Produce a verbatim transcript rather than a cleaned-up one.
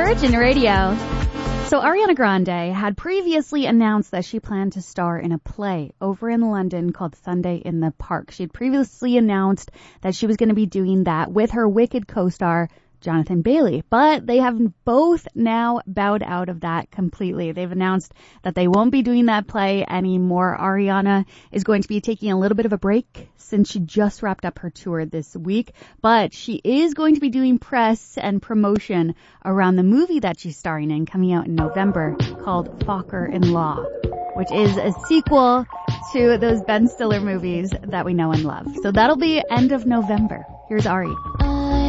Virgin Radio. So Ariana Grande had previously announced that she planned to star in a play over in London called Sunday in the Park. She had previously announced that she was going to be doing that with her Wicked co-star, Jonathan Bailey. But they have both now bowed out of that completely. They've announced that they won't be doing that play anymore. Ariana is going to be taking a little bit of a break since she just wrapped up her tour this week. But she is going to be doing press and promotion around the movie that she's starring in coming out in November called Focker in Law, which is a sequel to those Ben Stiller movies that we know and love. So that'll be end of November. Here's Ari.